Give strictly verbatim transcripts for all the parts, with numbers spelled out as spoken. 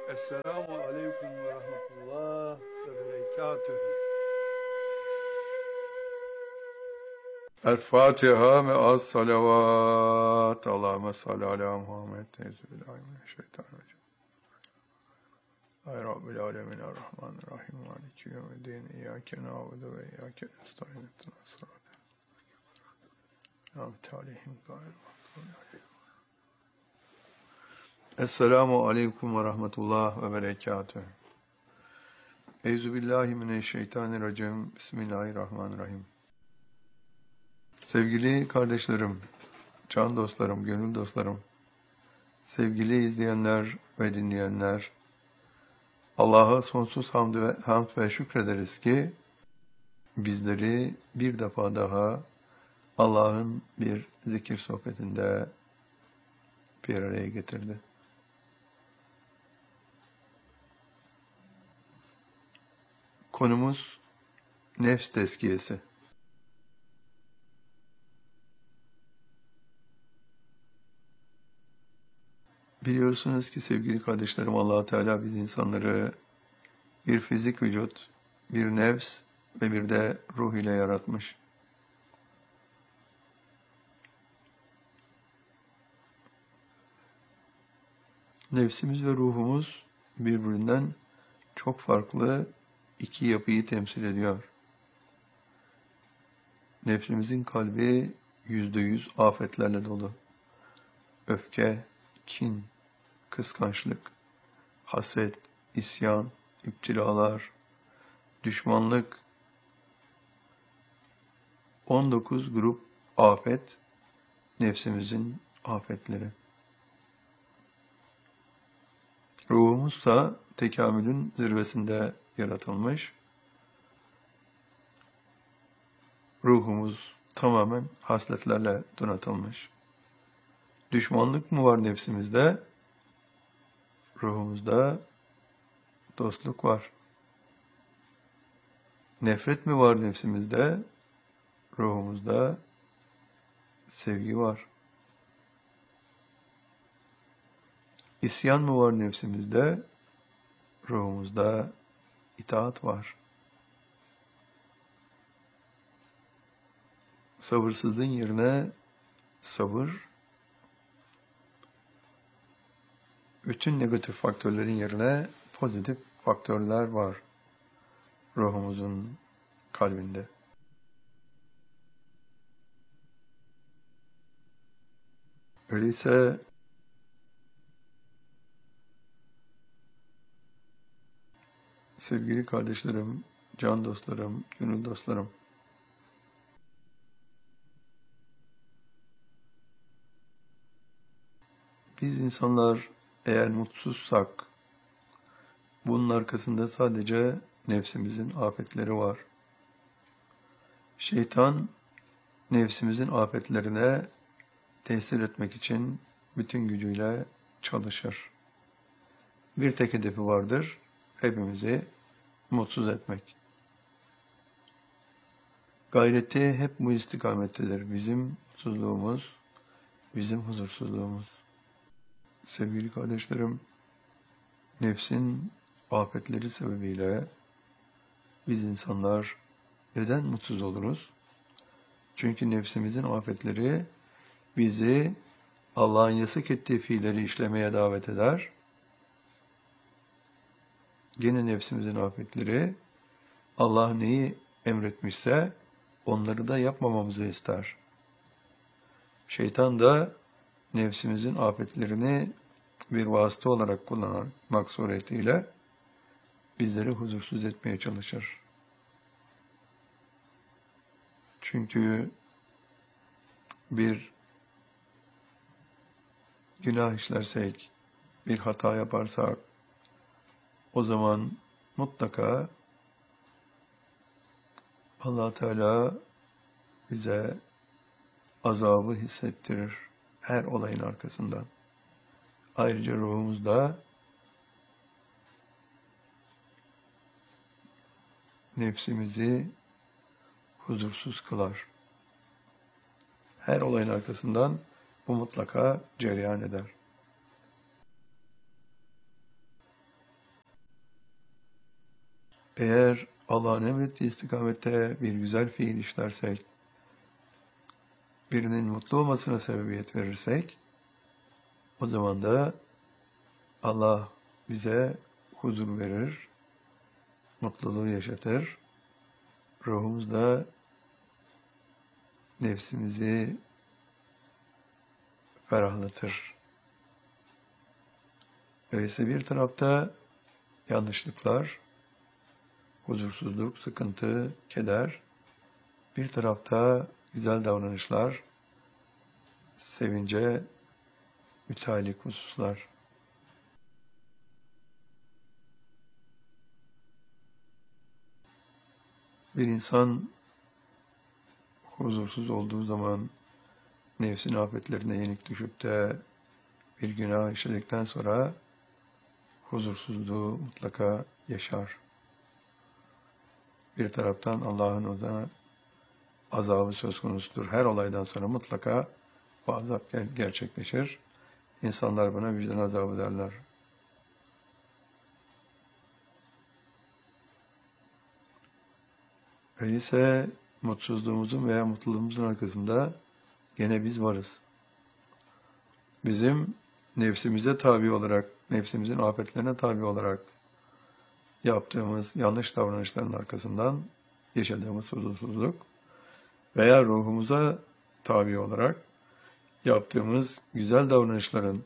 Esselamu aleyküm ve rahmetullah ve berekatühü. El Fatiha ve az salavat. Allahümme salli ala Muhammed. Euzubillahimineşşeytanirracim. Ay Rabbil alemin errahmanirrahim. Maliki yevmiddin. İyyâke na'budu ve iyyâke nestaîn. İhdinas sıratal Namte aleyhim gayril mağdûbi aleyhim. Esselamu aleyküm ve rahmetullah ve berekatühü. Euzubillahimineşşeytanirracim. Bismillahirrahmanirrahim. Sevgili kardeşlerim, can dostlarım, gönül dostlarım, sevgili izleyenler ve dinleyenler, Allah'a sonsuz hamd ve, hamd ve şükrederiz ki bizleri bir defa daha Allah'ın bir zikir sohbetinde bir araya getirdi. Konumuz nefs tezkiyesi. Biliyorsunuz ki sevgili kardeşlerim, Allah Teala biz insanları bir fizik vücut, bir nefs ve bir de ruh ile yaratmış. Nefsimiz ve ruhumuz birbirinden çok farklı iki yapıyı temsil ediyor. Nefsimizin kalbi yüzde yüz afetlerle dolu. Öfke, kin, kıskançlık, haset, isyan, iptilalar, düşmanlık, on dokuz grup afet nefsimizin afetleri. Ruhumuzsa tekamülün zirvesinde yaratılmış. Ruhumuz tamamen hasletlerle donatılmış. Düşmanlık mı var nefsimizde? Ruhumuzda dostluk var. Nefret mi var nefsimizde? Ruhumuzda sevgi var. İsyan mı var nefsimizde? Ruhumuzda itaat var. Sabırsızlığın yerine sabır, bütün negatif faktörlerin yerine pozitif faktörler var ruhumuzun kalbinde. Öyleyse sevgili kardeşlerim, can dostlarım, gönül dostlarım, biz insanlar eğer mutsuzsak, bunun arkasında sadece nefsimizin afetleri var. Şeytan, nefsimizin afetlerine tesir etmek için bütün gücüyle çalışır. Bir tek hedefi vardır, hepimizi mutsuz etmek. Gayreti hep bu istikamettedir. Bizim mutsuzluğumuz, bizim huzursuzluğumuz. Sevgili kardeşlerim, nefsin afetleri sebebiyle biz insanlar neden mutsuz oluruz? Çünkü nefsimizin afetleri bizi Allah'ın yasak ettiği fiilleri işlemeye davet eder. Gene nefsimizin afetleri Allah neyi emretmişse onları da yapmamamızı ister. Şeytan da nefsimizin afetlerini bir vasıta olarak kullanmak suretiyle bizleri huzursuz etmeye çalışır. Çünkü bir günah işlersek, bir hata yaparsak, o zaman mutlaka Allah Teala bize azabı hissettirir her olayın arkasından. Ayrıca ruhumuzda nefsimizi huzursuz kılar. Her olayın arkasından bu mutlaka cereyan eder. Eğer Allah'ın emrettiği istikamette bir güzel fiil işlersek, birinin mutlu olmasına sebebiyet verirsek, o zaman da Allah bize huzur verir, mutluluğu yaşatır, ruhumuzda nefsimizi ferahlatır. Öyleyse bir tarafta yanlışlıklar, huzursuzluk, sıkıntı, keder, bir tarafta güzel davranışlar, sevince müteallik hususlar. Bir insan huzursuz olduğu zaman nefsin afetlerine yenik düşüp de bir günah işledikten sonra huzursuzluğu mutlaka yaşar. Bir taraftan Allah'ın ona azabı söz konusudur. Her olaydan sonra mutlaka bu azap ger- gerçekleşir. İnsanlar buna vicdan azabı derler. Öyleyse mutsuzluğumuzun veya mutluluğumuzun arkasında gene biz varız. Bizim nefsimize tabi olarak, nefsimizin afetlerine tabi olarak yaptığımız yanlış davranışların arkasından yaşadığımız huzursuzluk veya ruhumuza tabi olarak yaptığımız güzel davranışların,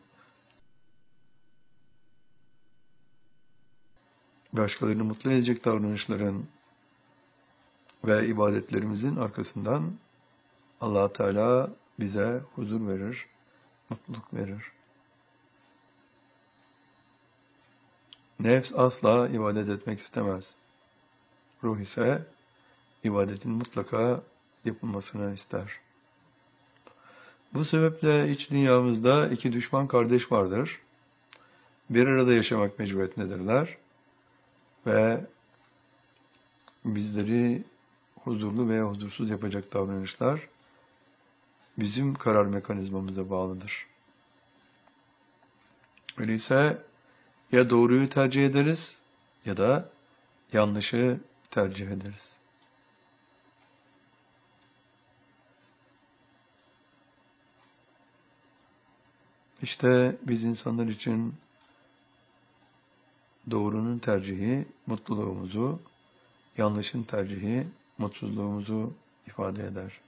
başkalarını mutlu edecek davranışların ve ibadetlerimizin arkasından Allah Teala bize huzur verir, mutluluk verir. Nefs asla ibadet etmek istemez. Ruh ise ibadetin mutlaka yapılmasını ister. Bu sebeple iç dünyamızda iki düşman kardeş vardır. Bir arada yaşamak mecburiyetindedirler ve bizleri huzurlu veya huzursuz yapacak davranışlar bizim karar mekanizmamıza bağlıdır. Öyleyse ya doğruyu tercih ederiz ya da yanlışı tercih ederiz. İşte biz insanlar için doğrunun tercihi mutluluğumuzu, yanlışın tercihi mutsuzluğumuzu ifade eder.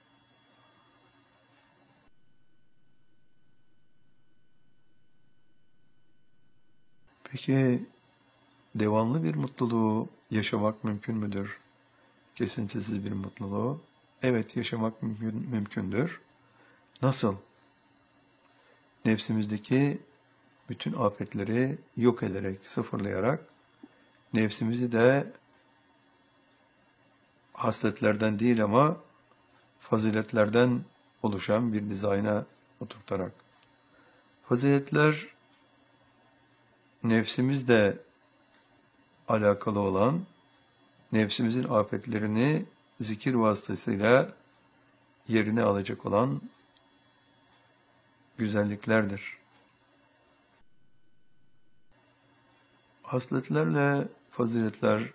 Peki devamlı bir mutluluğu yaşamak mümkün müdür? Kesintisiz bir mutluluğu. Evet, yaşamak mümkün, mümkündür. Nasıl? Nefsimizdeki bütün afetleri yok ederek, sıfırlayarak, nefsimizi de hasletlerden değil ama faziletlerden oluşan bir dizayna oturtarak. Faziletler nefsimizle alakalı olan, nefsimizin afetlerini zikir vasıtasıyla yerine alacak olan güzelliklerdir. Hasletlerle faziletler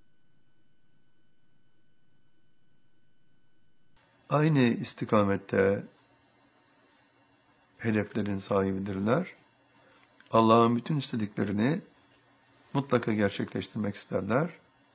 aynı istikamette hedeflerin sahibidirler. Allah'ın bütün istediklerini mutlaka gerçekleştirmek isterler.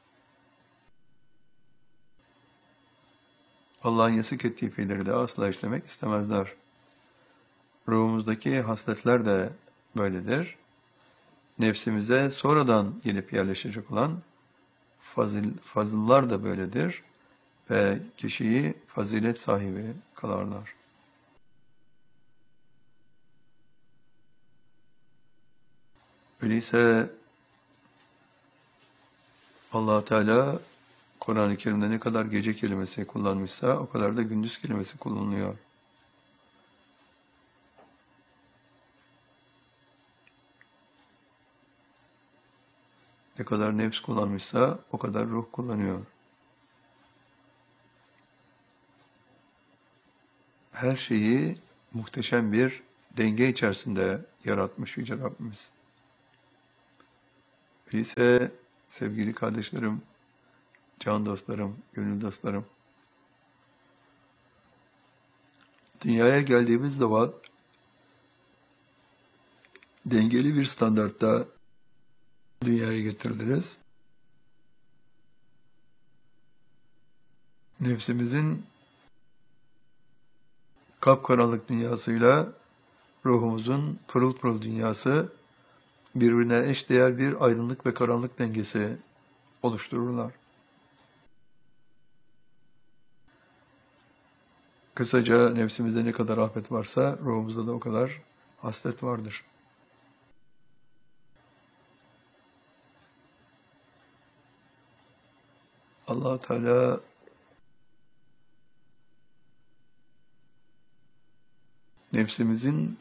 Allah'ın yasak ettiği fiilleri de asla işlemek istemezler. Ruhumuzdaki hasletler de böyledir. Nefsimize sonradan gelip yerleşecek olan fazil, fazıllar da böyledir ve kişiyi fazilet sahibi kılarlar. Öyleyse Allah Teala Kur'an-ı Kerim'de ne kadar gece kelimesi kullanmışsa o kadar da gündüz kelimesi kullanılıyor. Ne kadar nefs kullanmışsa o kadar ruh kullanıyor. Her şeyi muhteşem bir denge içerisinde yaratmış Yüce Rabbimiz. Öyleyse sevgili kardeşlerim, can dostlarım, gönül dostlarım. Dünyaya geldiğimiz zaman dengeli bir standartta dünyaya getirdiniz. Nefsimizin kapkaranlık dünyasıyla ruhumuzun pırıl pırıl dünyası birbirine eşdeğer bir aydınlık ve karanlık dengesi oluştururlar. Kısaca nefsimizde ne kadar afet varsa ruhumuzda da o kadar haslet vardır. Allah Teala nefsimizin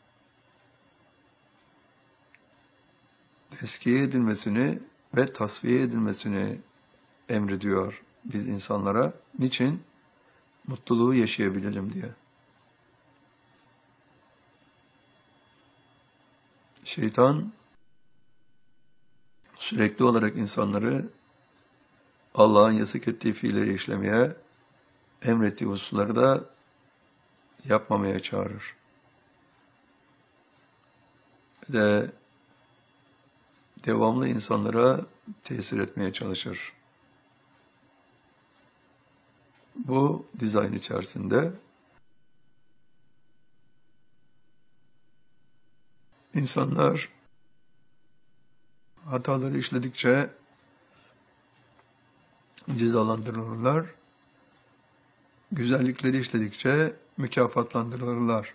teskiye edilmesini ve tasfiye edilmesini emrediyor biz insanlara. Niçin? Mutluluğu yaşayabilelim diye. Şeytan sürekli olarak insanları Allah'ın yasak ettiği fiilleri işlemeye, emrettiği hususları da yapmamaya çağırır. Ve de devamlı insanlara tesir etmeye çalışır. Bu dizayn içerisinde insanlar hataları işledikçe cezalandırılırlar, güzellikleri işledikçe mükafatlandırılırlar.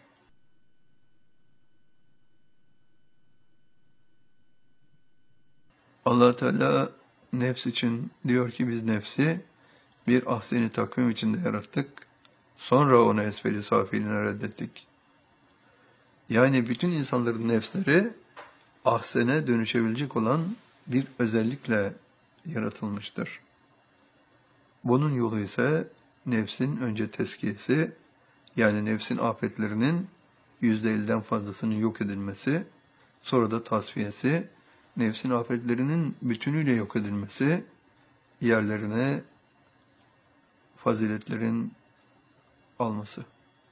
Allah Teala nefs için diyor ki biz nefsi bir ahseni takvim içinde yarattık, sonra onu esfeli safiline reddettik. Yani bütün insanların nefsleri ahsene dönüşebilecek olan bir özellikle yaratılmıştır. Bunun yolu ise nefsin önce tezkiyesi, yani nefsin afetlerinin yüzde elliden fazlasının yok edilmesi, sonra da tasfiyesi, nefsin afetlerinin bütünüyle yok edilmesi, yerlerine faziletlerin alması.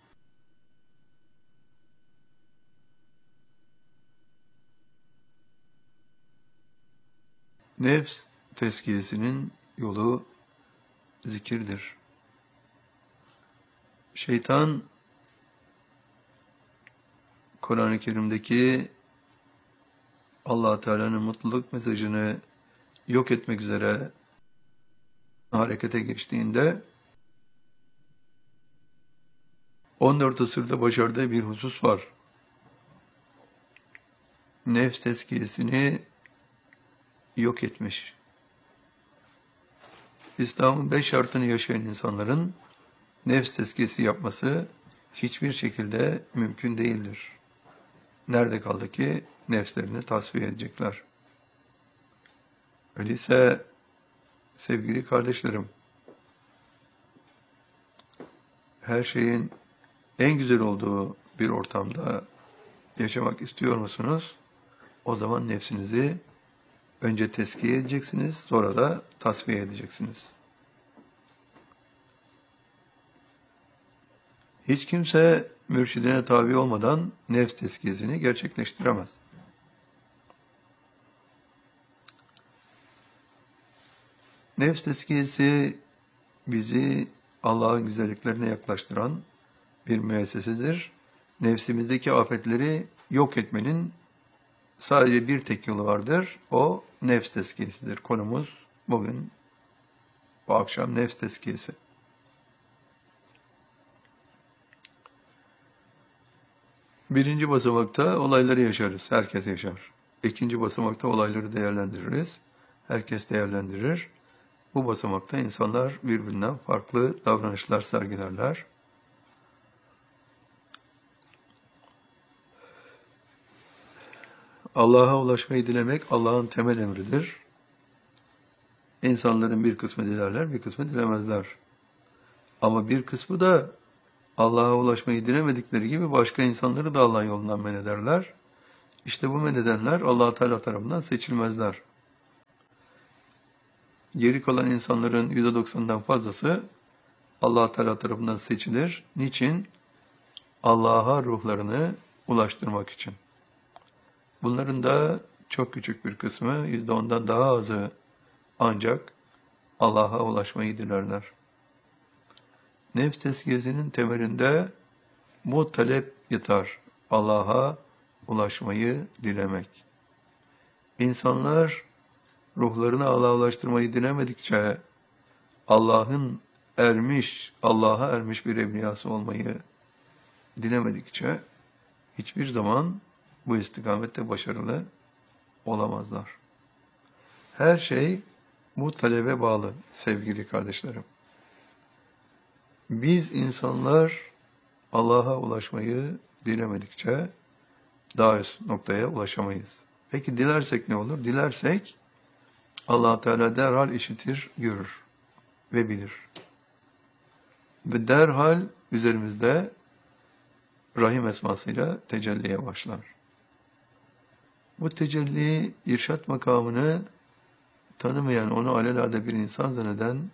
Nefs tezkiyesinin yolu zikirdir. Şeytan, Kur'an-ı Kerim'deki Allah Teala'nın mutluluk mesajını yok etmek üzere harekete geçtiğinde on dört asırda başardığı bir husus var. Nefs tezkiyesini yok etmiş. İslam'ın beş şartını yaşayan insanların nefs tezkiyesi yapması hiçbir şekilde mümkün değildir. Nerede kaldı ki nefslerini tasfiye edecekler? Öyleyse sevgili kardeşlerim, her şeyin en güzel olduğu bir ortamda yaşamak istiyor musunuz? O zaman nefsinizi önce tezkiye edeceksiniz, sonra da tasfiye edeceksiniz. Hiç kimse mürşidine tabi olmadan nefs tezkiyesini gerçekleştiremez. Nefs tezkiyesi bizi Allah'ın güzelliklerine yaklaştıran bir müessesedir. Nefsimizdeki afetleri yok etmenin sadece bir tek yolu vardır. O nefs tezkiyesidir. Konumuz bugün, bu akşam nefs tezkiyesi. Birinci basamakta olayları yaşarız. Herkes yaşar. İkinci basamakta olayları değerlendiririz. Herkes değerlendirir. Bu basamakta insanlar birbirinden farklı davranışlar sergilerler. Allah'a ulaşmayı dilemek Allah'ın temel emridir. İnsanların bir kısmı dilerler, bir kısmı dilemezler. Ama bir kısmı da Allah'a ulaşmayı dilemedikleri gibi başka insanları da Allah'ın yolundan men ederler. İşte bu men edenler Allah-u Teala tarafından seçilmezler. Geri kalan insanların yüzde doksanından fazlası Allah Teala tarafından seçilir. Niçin? Allah'a ruhlarını ulaştırmak için. Bunların da çok küçük bir kısmı, yüzde ondan daha azı ancak Allah'a ulaşmayı dilerler. Nefs tezkiyesinin temelinde bu talep yatar. Allah'a ulaşmayı dilemek. İnsanlar ruhlarını Allah'a ulaştırmayı dilemedikçe Allah'ın ermiş, Allah'a ermiş bir evliyası olmayı dilemedikçe hiçbir zaman bu istikamette başarılı olamazlar. Her şey bu talebe bağlı sevgili kardeşlerim. Biz insanlar Allah'a ulaşmayı dilemedikçe daha üst noktaya ulaşamayız. Peki dilersek ne olur? Dilersek Allah Teala derhal işitir, görür ve bilir. Ve derhal üzerimizde Rahim esmasıyla tecelliye başlar. Bu tecelli irşat makamını tanımayan, onu alelade bir insan zanneden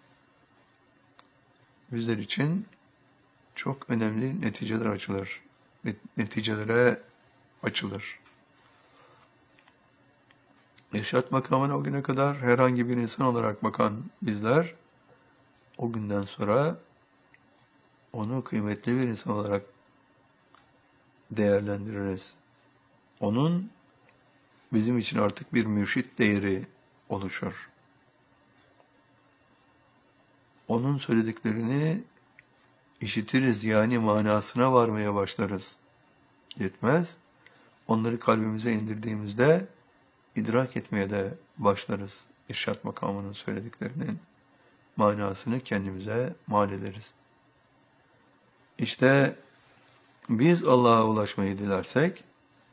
bizler için çok önemli neticeler açılır. Neticelere açılır. İrşat makamına o güne kadar herhangi bir insan olarak bakan bizler, o günden sonra onu kıymetli bir insan olarak değerlendiririz. Onun bizim için artık bir mürşit değeri oluşur. Onun söylediklerini işitiriz, yani manasına varmaya başlarız. Yetmez, onları kalbimize indirdiğimizde idrak etmeye de başlarız. İrşat makamının söylediklerinin manasını kendimize mal ederiz. İşte biz Allah'a ulaşmayı dilersek,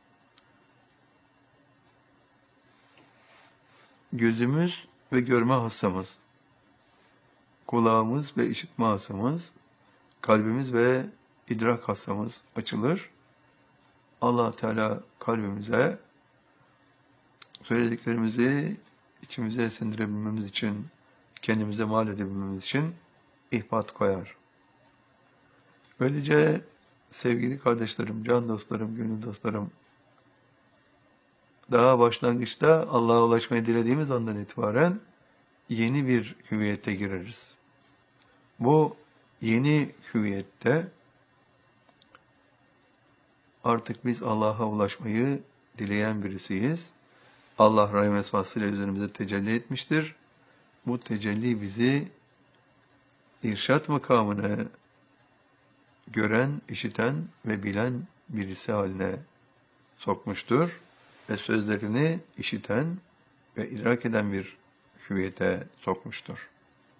gözümüz ve görme hassamız, kulağımız ve işitme hassamız, kalbimiz ve idrak hassamız açılır. Allah Teala kalbimize söylediklerimizi içimize sindirebilmemiz için, kendimize mal edebilmemiz için ihbat koyar. Böylece sevgili kardeşlerim, can dostlarım, gönül dostlarım, daha başlangıçta Allah'a ulaşmayı dilediğimiz andan itibaren yeni bir hüviyete gireriz. Bu yeni hüviyette artık biz Allah'a ulaşmayı dileyen birisiyiz. Allah rahim esmasıyla üzerimize tecelli etmiştir. Bu tecelli bizi irşat makamını gören, işiten ve bilen birisi haline sokmuştur. Ve sözlerini işiten ve idrak eden bir hüviyete sokmuştur.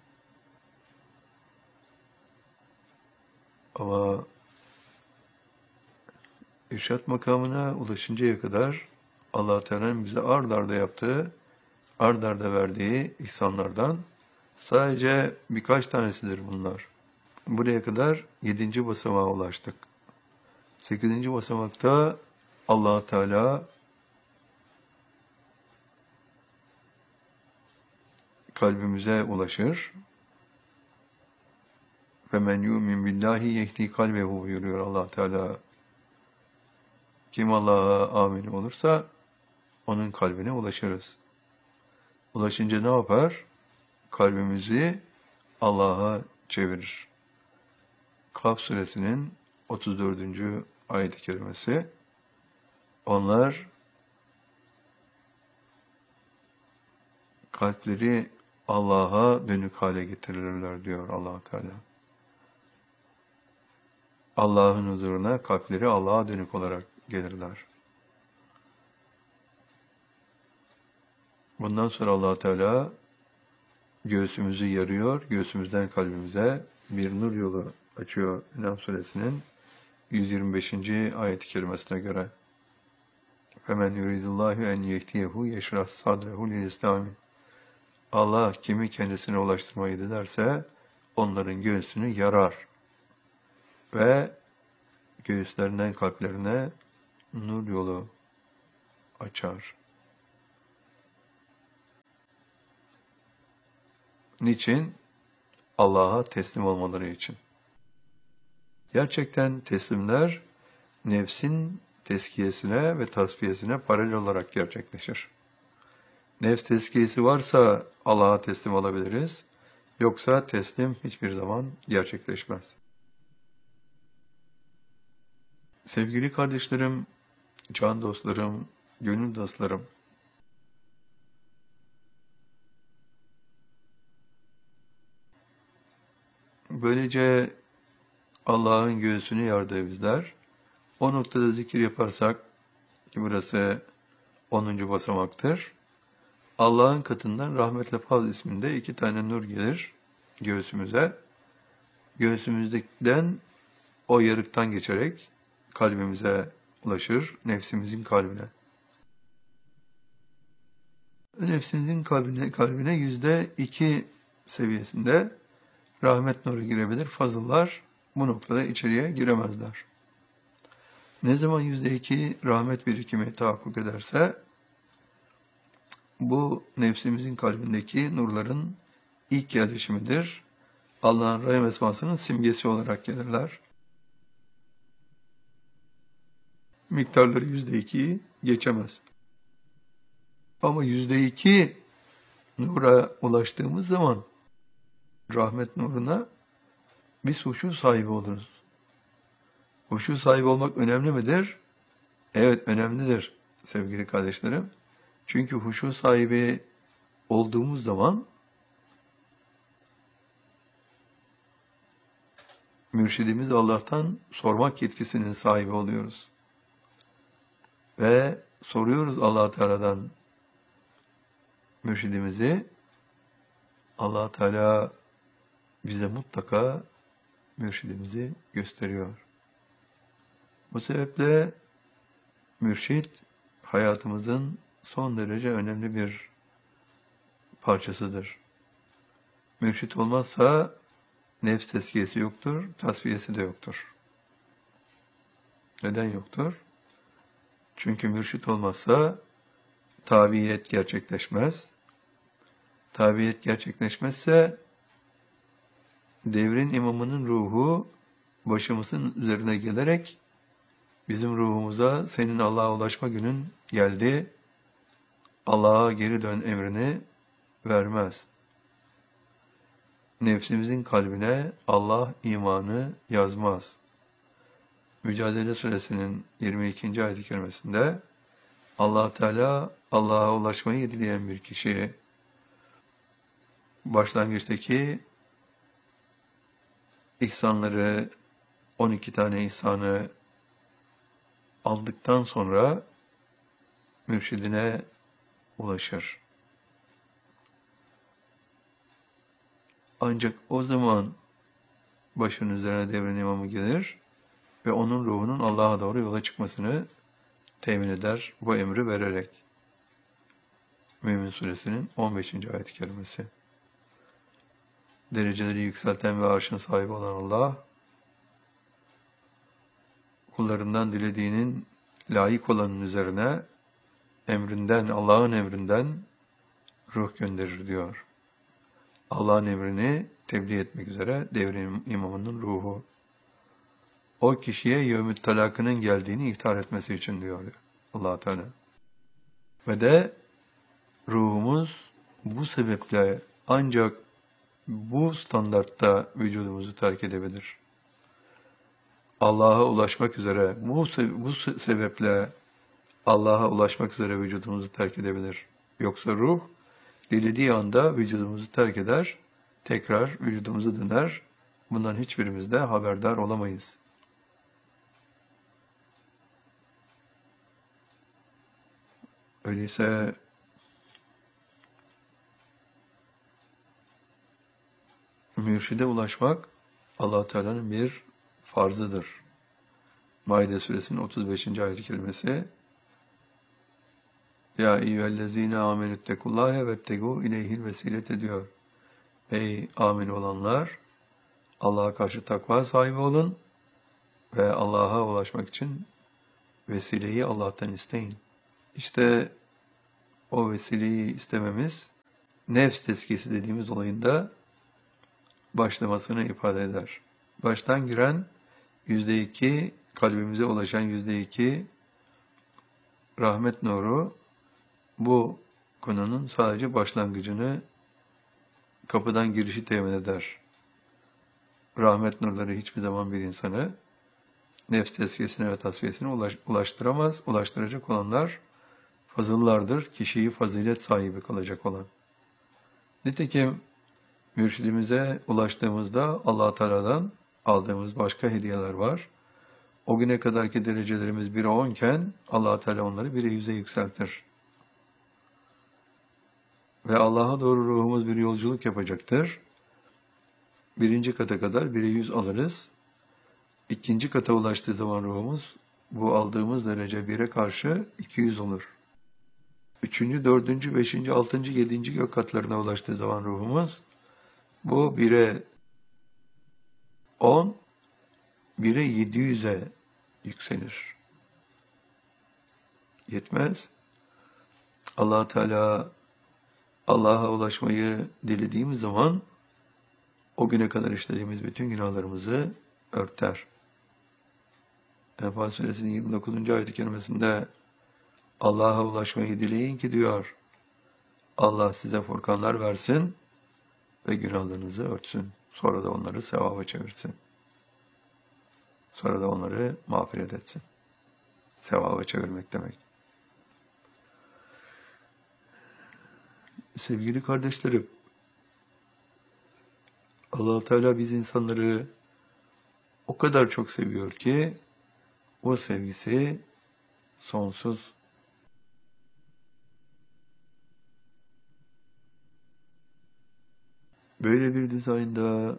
Ama irşat makamına ulaşıncaya kadar Allah Teala'nın bize ard arda yaptığı, ard arda verdiği ihsanlardan sadece birkaç tanesidir bunlar. Buraya kadar yedinci basamağa ulaştık. Sekizinci basamakta Allah Teala kalbimize ulaşır. Ve men yu'min billahi yehdi kalbehu buyuruyor Allah Teala. Kim Allah'a amin olursa onun kalbine ulaşırız. Ulaşınca ne yapar? Kalbimizi Allah'a çevirir. Kaf suresinin otuz dördüncü ayet-i kerimesi. Onlar kalpleri Allah'a dönük hale getirirler diyor Allah Teala. Allah'ın huzuruna kalpleri Allah'a dönük olarak gelirler. Bundan sonra Allah Teala göğsümüzü yarıyor, göğsümüzden kalbimize bir nur yolu açıyor. En'am suresinin yüz yirmi beşinci ayet-i kerimesine göre. فَمَنْ يُرِيدُ اللّٰهُ اَنْ يَهْتِيَهُ يَشْرَحْ صَدْرَهُ لِلْاِسْلَامِ Allah kimi kendisine ulaştırmayı dilerse onların göğsünü yarar ve göğüslerinden kalplerine nur yolu açar. Niçin? Allah'a teslim olmaları için. Gerçekten teslimler nefsin tezkiyesine ve tasfiyesine paralel olarak gerçekleşir. Nefs tezkiyesi varsa Allah'a teslim olabiliriz. Yoksa teslim hiçbir zaman gerçekleşmez. Sevgili kardeşlerim, can dostlarım, gönül dostlarım, böylece Allah'ın göğsünü yardığı bizler, o noktada zikir yaparsak, ki burası onuncu basamaktır, Allah'ın katından rahmetle faz isminde iki tane nur gelir göğsümüze. Göğsümüzden o yarıktan geçerek kalbimize ulaşır, nefsimizin kalbine. Nefsimizin kalbine, kalbine yüzde iki seviyesinde rahmet nuru girebilir. Fazıllar bu noktada içeriye giremezler. Ne zaman yüzde iki rahmet birikimi tahakkuk ederse, bu nefsimizin kalbindeki nurların ilk yerleşimidir. Allah'ın Rahim esmasının simgesi olarak gelirler. Miktarları yüzde ikiyi geçemez. Ama yüzde iki nura ulaştığımız zaman rahmet nuruna biz huşu sahibi oluruz. Huşu sahibi olmak önemli midir? Evet, önemlidir sevgili kardeşlerim. Çünkü huşu sahibi olduğumuz zaman mürşidimiz Allah'tan sormak yetkisinin sahibi oluyoruz. Ve soruyoruz Allah Teala'dan mürşidimizi. Allah Teala bize mutlaka mürşidimizi gösteriyor. Bu sebeple mürşid hayatımızın son derece önemli bir parçasıdır. Mürşid olmazsa nefs tezkiyesi yoktur, tasfiyesi de yoktur. Neden yoktur? Çünkü mürşid olmazsa tabiyet gerçekleşmez. Tabiyet gerçekleşmezse devrin imamının ruhu başımızın üzerine gelerek bizim ruhumuza senin Allah'a ulaşma günün geldi, Allah'a geri dön emrini vermez. Nefsimizin kalbine Allah imanı yazmaz. Mücadele Suresinin yirmi ikinci ayet-i kerimesinde Allah Teala Allah'a ulaşmayı dileyen bir kişi başlangıçtaki ihsanları, on iki tane ihsanı aldıktan sonra mürşidine ulaşır. Ancak o zaman başının üzerine devrin imamı gelir ve onun ruhunun Allah'a doğru yola çıkmasını temin eder, bu emri vererek. Mümin Suresinin on beşinci ayet-i kerimesi. Dereceleri yükselten ve arşın sahibi olan Allah, kullarından dilediğinin layık olanın üzerine emrinden, Allah'ın emrinden ruh gönderir diyor. Allah'ın emrini tebliğ etmek üzere devrin imamının ruhu. O kişiye yevmü talakının geldiğini ihtar etmesi için diyor Allah Teala. Ve de ruhumuz bu sebeple ancak bu standartta vücudumuzu terk edebilir. Allah'a ulaşmak üzere, bu, bu sebeple Allah'a ulaşmak üzere vücudumuzu terk edebilir. Yoksa ruh dilediği anda vücudumuzu terk eder, tekrar vücudumuza döner. Bundan hiçbirimiz de haberdar olamayız. Öyleyse mürşide ulaşmak Allah Teala'nın bir farzıdır. Maide Suresinin otuz beşinci ayet-i kerimesi Ya eyyühellezine amenüttekullâhe vebtegû ileyhil vesilete diyor. Ey amin olanlar, Allah'a karşı takva sahibi olun ve Allah'a ulaşmak için vesileyi Allah'tan isteyin. İşte o vesileyi istememiz nefs tezkiyesi dediğimiz olayında başlamasını ifade eder. Baştan giren yüzde iki, kalbimize ulaşan yüzde iki rahmet nuru bu konunun sadece başlangıcını, kapıdan girişi temin eder. Rahmet nurları hiçbir zaman bir insanı nefs tezkiyesine ve tasfiyesine ulaş, ulaştıramaz. Ulaştıracak olanlar fazıllardır, kişiyi fazilet sahibi kılacak olan. Nitekim mürşidimize ulaştığımızda Allah Teala'dan aldığımız başka hediyeler var. O güne kadarki derecelerimiz bire on iken Allah Teala onları bire yüze yükseltir. Ve Allah'a doğru ruhumuz bir yolculuk yapacaktır. Birinci kata kadar bire yüz alırız. İkinci kata ulaştığı zaman ruhumuz bu aldığımız derece bire karşı iki yüz olur. Üçüncü, dördüncü, beşinci, altıncı, yedinci gök katlarına ulaştığı zaman ruhumuz bu bire on, bire yedi yüze yükselir. Yetmez. Allah Teala Allah'a ulaşmayı dilediğimiz zaman o güne kadar işlediğimiz bütün günahlarımızı örter. Enfal Suresinin yirmi dokuzuncu ayet-i kerimesinde Allah'a ulaşmayı dileyin ki diyor, Allah size furkanlar versin ve günahlarınızı örtsün. Sonra da onları sevaba çevirsin. Sonra da onları mağfiret etsin. Sevaba çevirmek demek. Sevgili kardeşlerim, Allah Teala biz insanları o kadar çok seviyor ki o sevgisi sonsuz. Böyle bir dizaynda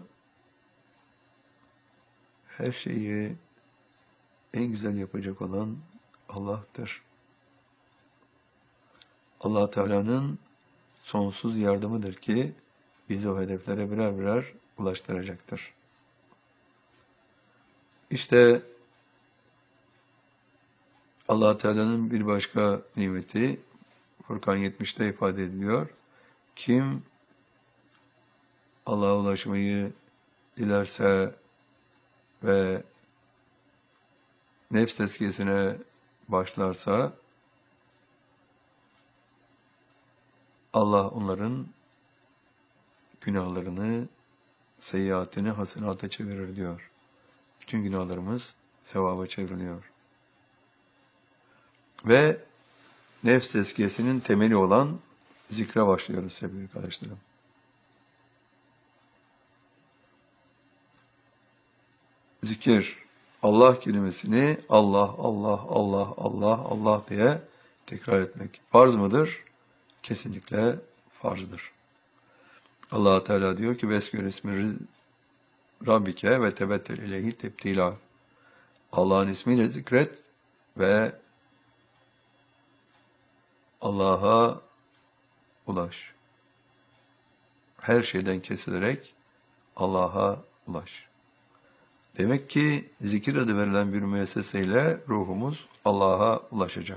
her şeyi en güzel yapacak olan Allah'tır. Allah Teala'nın sonsuz yardımıdır ki bizi o hedeflere birer birer ulaştıracaktır. İşte Allah Teala'nın bir başka nimeti Furkan yetmişte ifade ediliyor. Kim Allah'a ulaşmayı dilerse ve nefs tezkiyesine başlarsa Allah onların günahlarını, seyyiatini hasenata çevirir diyor. Bütün günahlarımız sevaba çevriliyor. Ve nefs tezkiyesinin temeli olan zikre başlıyoruz sevgili arkadaşlarım. Zikir, Allah kelimesini Allah, Allah, Allah, Allah, Allah diye tekrar etmek farz mıdır? Kesinlikle farzdır. Allah Teala diyor ki Veskür ismi Rabbike ve tebettel ileyhi tebtila. Allah'ın ismiyle zikret ve Allah'a ulaş. Her şeyden kesilerek Allah'a ulaş. Demek ki zikir adı verilen bir müesseseyle ruhumuz Allah'a ulaşacak.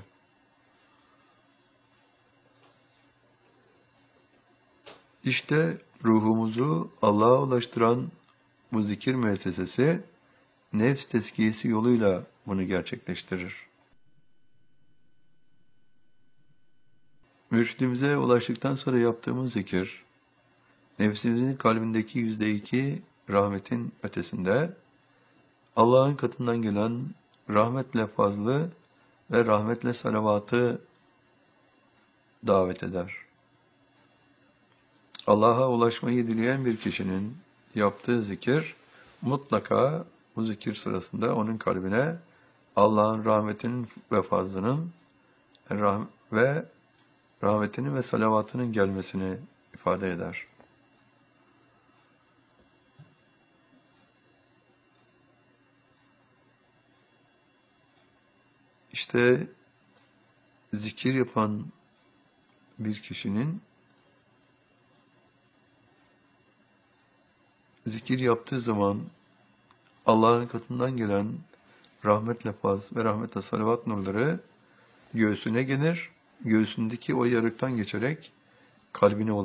İşte ruhumuzu Allah'a ulaştıran bu zikir müessesesi nefs tezkiyesi yoluyla bunu gerçekleştirir. Mürşidimize ulaştıktan sonra yaptığımız zikir, nefsimizin kalbindeki yüzde iki rahmetin ötesinde, Allah'ın katından gelen rahmetle fazlı ve rahmetle salavatı davet eder. Allah'a ulaşmayı dileyen bir kişinin yaptığı zikir, mutlaka bu zikir sırasında onun kalbine Allah'ın rahmetinin ve fazlının ve rahmetinin ve salavatının gelmesini ifade eder. İşte zikir yapan bir kişinin zikir yaptığı zaman Allah'ın katından gelen rahmetle faz ve rahmetle salavat nurları göğsüne gelir, göğsündeki o yarıktan geçerek kalbine ulaşır.